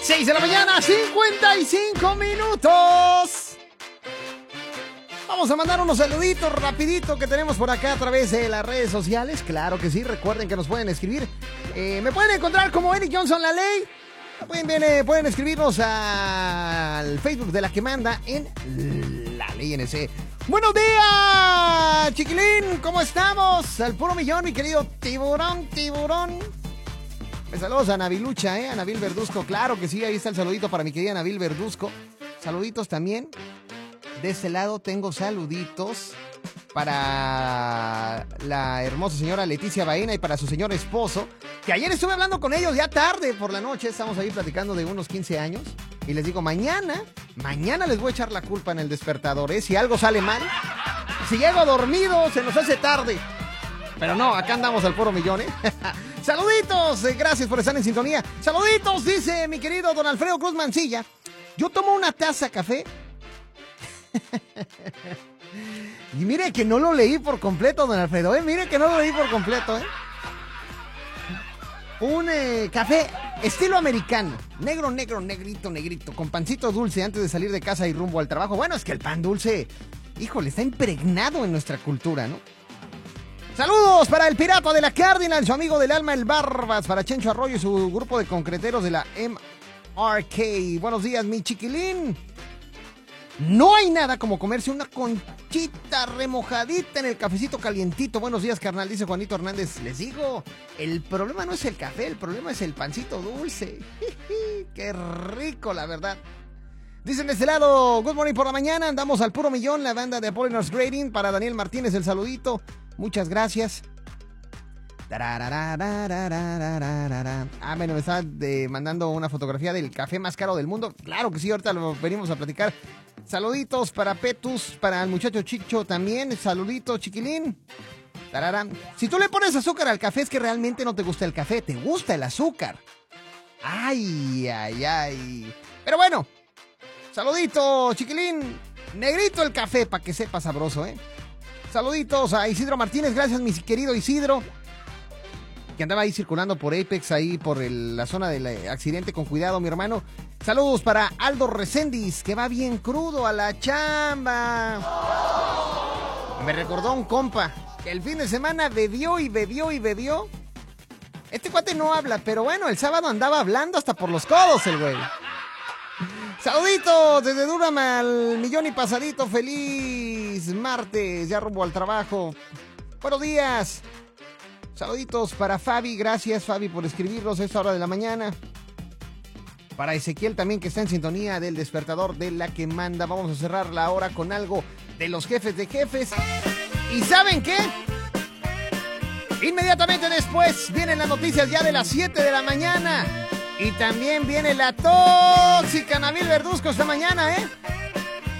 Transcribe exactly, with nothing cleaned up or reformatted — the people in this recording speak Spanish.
seis de la mañana, cincuenta y cinco minutos. Vamos a mandar unos saluditos rapidito que tenemos por acá a través de las redes sociales. Claro que sí, recuerden que nos pueden escribir. Eh, me pueden encontrar como Eric Johnson La Ley. Pueden, viene, pueden escribirnos al Facebook de La que manda en La Ley N C. Buenos días, chiquilín, ¿cómo estamos? Al puro millón, mi querido tiburón, tiburón. Saludos a Navilucha, ¿eh? A Nabil Verduzco, claro que sí, ahí está el saludito para mi querida Nabil Verduzco. Saluditos también. De este lado tengo saluditos para la hermosa señora Leticia Baena y para su señor esposo, que ayer estuve hablando con ellos ya tarde por la noche, estamos ahí platicando de unos quince años, y les digo, mañana, mañana les voy a echar la culpa en el despertador, ¿eh? Si algo sale mal, si llego dormido, se nos hace tarde. Pero no, acá andamos al puro millón, ¿eh? Saluditos, eh, gracias por estar en sintonía. Saluditos, dice mi querido don Alfredo Cruz Mancilla. Yo tomo una taza de café. Y mire que no lo leí por completo, don Alfredo, ¿eh? Mire que no lo leí por completo, ¿eh? Un eh, café estilo americano. Negro, negro, negrito, negrito. Con pancito dulce antes de salir de casa y rumbo al trabajo. Bueno, es que el pan dulce, híjole, está impregnado en nuestra cultura, ¿no? Saludos para el pirata de la Cardinal, su amigo del alma, el Barbas, para Chencho Arroyo y su grupo de concreteros de la M R K. Buenos días, mi chiquilín. No hay nada como comerse una conchita remojadita en el cafecito calientito. Buenos días, carnal, dice Juanito Hernández. Les digo, el problema no es el café, el problema es el pancito dulce. Qué rico, la verdad. Dicen de este lado, good morning por la mañana, andamos al puro millón, la banda de Apollina's Grading. Para Daniel Martínez, el saludito. Muchas gracias. Ah, bueno, me está de, mandando una fotografía del café más caro del mundo. Claro que sí, ahorita lo venimos a platicar. Saluditos para Petus, para el muchacho Chicho también. Saluditos, chiquilín. Tarara. Si tú le pones azúcar al café, es que realmente no te gusta el café, te gusta el azúcar. Ay, ay, ay. Pero bueno, saludito, chiquilín. Negrito el café, para que sepa sabroso, ¿eh? Saluditos a Isidro Martínez, gracias mi querido Isidro, que andaba ahí circulando por Apex, ahí por el, la zona del accidente, con cuidado mi hermano. Saludos para Aldo Reséndiz, que va bien crudo a la chamba. Me recordó un compa que el fin de semana bebió y bebió y bebió. Este cuate no habla, pero bueno, el sábado andaba hablando hasta por los codos el güey. Saluditos desde Durham al millón y pasadito. Feliz martes, ya rumbo al trabajo. Buenos días. Saluditos para Fabi, gracias Fabi por escribirnos a esta hora de la mañana. Para Ezequiel también, que está en sintonía del despertador de La que manda. Vamos a cerrar la hora con algo de los jefes de jefes. ¿Y saben qué? Inmediatamente después vienen las noticias ya de las siete de la mañana. Y también viene la tóxica Nabil Verduzco esta mañana, ¿eh?